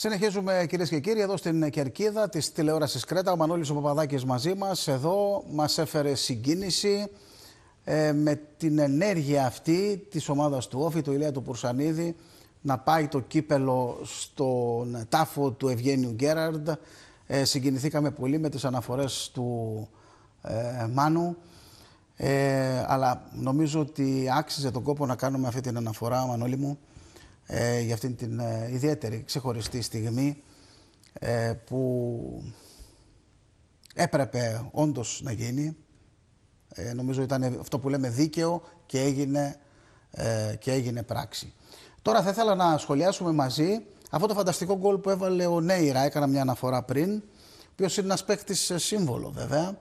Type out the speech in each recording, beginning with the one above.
Συνεχίζουμε, κυρίες και κύριοι, εδώ στην κερκίδα της τηλεόρασης Κρέτα. Ο Μανώλης ο Παπαδάκης μαζί μας. Εδώ μας έφερε συγκίνηση με την ενέργεια αυτή της ομάδας του Όφη, του Ηλία του Πουρσανίδη, να πάει το κύπελο στον τάφο του Ευγένιου Γκέραρντ. Συγκινηθήκαμε πολύ με τις αναφορές του Μάνου. Αλλά νομίζω ότι άξιζε τον κόπο να κάνουμε αυτή την αναφορά, Μανώλη μου, για αυτήν την ιδιαίτερη ξεχωριστή στιγμή που έπρεπε όντως να γίνει. Νομίζω ήταν αυτό που λέμε δίκαιο και έγινε πράξη. Τώρα θα ήθελα να σχολιάσουμε μαζί αυτό το φανταστικό γκολ που έβαλε ο Νέιρα. Έκανα μια αναφορά πριν, ο οποίος είναι ένας παίκτης σύμβολο βέβαια.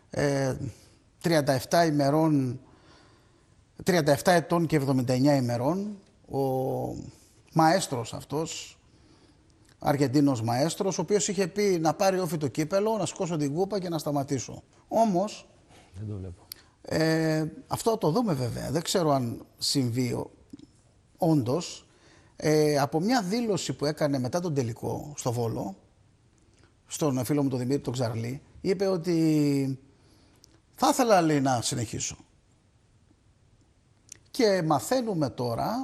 37 ετών και 79 ημερών. Ο μαέστρος αυτός, Αργεντίνος μαέστρος, ο οποίος είχε πει να πάρει Όφη το κύπελο, να σηκώσω την κούπα και να σταματήσω. Όμως, δεν το βλέπω. Αυτό το δούμε βέβαια, δεν ξέρω αν συμβεί όντως. Από μια δήλωση που έκανε μετά τον τελικό στο Βόλο, στον φίλο μου τον Δημήτρη τον Ξαρλή, είπε ότι θα ήθελα, λέει, να συνεχίσω. Και μαθαίνουμε τώρα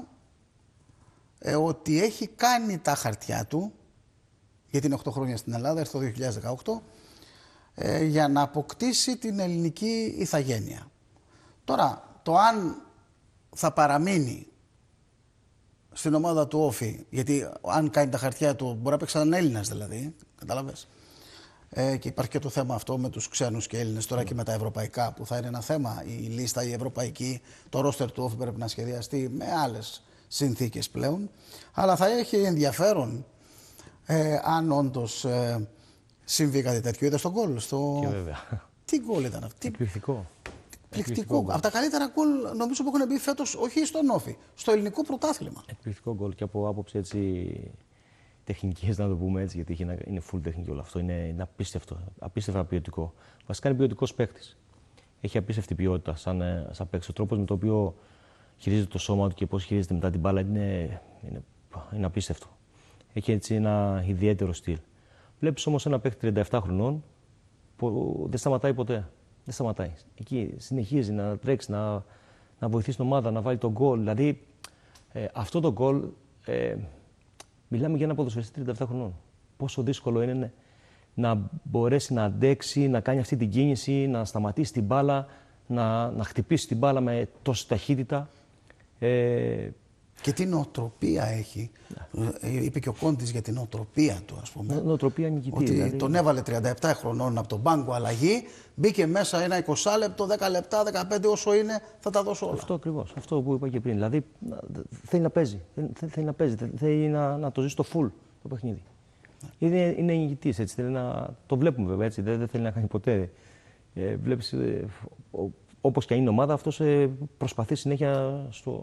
ότι έχει κάνει τα χαρτιά του, γιατί είναι 8 χρόνια στην Ελλάδα, έρθει το 2018, για να αποκτήσει την ελληνική ηθαγένεια. Τώρα, το αν θα παραμείνει στην ομάδα του Όφη, γιατί αν κάνει τα χαρτιά του μπορεί να παίξει σαν Έλληνας δηλαδή, κατάλαβες. Και υπάρχει και το θέμα αυτό με τους ξένους και Έλληνες τώρα και με τα ευρωπαϊκά, που θα είναι ένα θέμα. Η λίστα, η ευρωπαϊκή, το ρόστερ του Όφη πρέπει να σχεδιαστεί με άλλες συνθήκες πλέον. Αλλά θα έχει ενδιαφέρον αν όντως συμβεί κάτι τέτοιο. Είδες τον γκολ? Και βέβαια. Τι γκολ ήταν αυτό? Εκπληκτικό. Εκπληκτικό. Από τα καλύτερα γκολ νομίζω που έχουν μπει φέτος, όχι στον Όφη, στο ελληνικό πρωτάθλημα. Εκπληκτικό γκολ και από άποψη έτσι τεχνικής, να το πούμε έτσι, γιατί είναι full τεχνική όλο αυτό. Είναι απίστευτο, απίστευτα ποιοτικό. Βασικά είναι ποιοτικός παίκτης. Έχει απίστευτη ποιότητα σαν παίκτης. Ο τρόπος με τον οποίο χειρίζεται το σώμα του και πώς χειρίζεται μετά την μπάλα είναι απίστευτο. Έχει έτσι ένα ιδιαίτερο στυλ. Βλέπεις όμως ένα παίκτη 37 χρονών που δεν σταματάει ποτέ. Δεν σταματάει. Εκεί συνεχίζει να τρέξει, να βοηθήσει την ομάδα, να βάλει τον γκολ. Δηλαδή αυτό το γκολ. Μιλάμε για ένα ποδοσφαιριστή 37 χρονών. Πόσο δύσκολο είναι να μπορέσει να αντέξει, να κάνει αυτή την κίνηση, να σταματήσει την μπάλα, να χτυπήσει την μπάλα με τόση ταχύτητα. Και τι νοοτροπία έχει. Είπε και ο Κόντης για την νοοτροπία του, ας πούμε. Νοοτροπία νικητή. Ότι δηλαδή, τον έβαλε 37 χρονών από τον πάγκο αλλαγή, μπήκε μέσα ένα 20 λεπτό, 10 λεπτά, 15 όσο είναι, θα τα δώσω όλα. Αυτό ακριβώς. Αυτό που είπα και πριν. Δηλαδή θέλει να παίζει. Θέλει να παίζει. Θέλει να το ζήσει στο full το παιχνίδι. Είναι νικητής, έτσι. Το βλέπουμε βέβαια έτσι. Δεν θέλει να κάνει ποτέ. Βλέπεις. Όπως και αν είναι ομάδα, αυτός προσπαθεί συνέχεια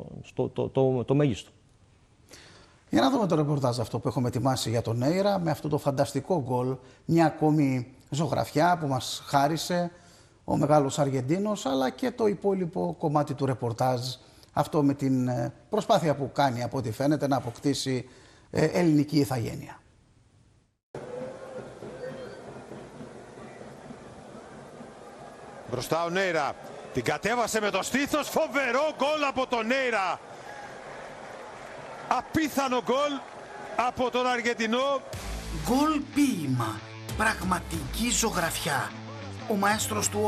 το μέγιστο. Για να δούμε το ρεπορτάζ αυτό που έχουμε ετοιμάσει για τον Νέιρα, με αυτό το φανταστικό γκολ, μια ακόμη ζωγραφιά που μας χάρισε ο μεγάλος Αργεντίνος, αλλά και το υπόλοιπο κομμάτι του ρεπορτάζ, αυτό με την προσπάθεια που κάνει από ό,τι φαίνεται να αποκτήσει ελληνική ηθαγένεια. Μπροστά ο Νέιρα. Την κατέβασε με το στήθος, φοβερό γκολ από τον Νέιρα. Απίθανο γκολ από τον Αργεντινό. Γκολ ποίημα, πραγματική ζωγραφιά. Ο μαέστρος του